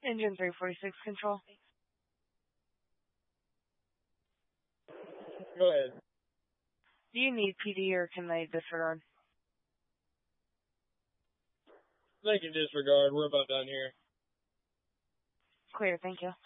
Engine 346 control. Go ahead. Do you need PD or can they disregard? They can disregard. We're about done here. Clear, thank you.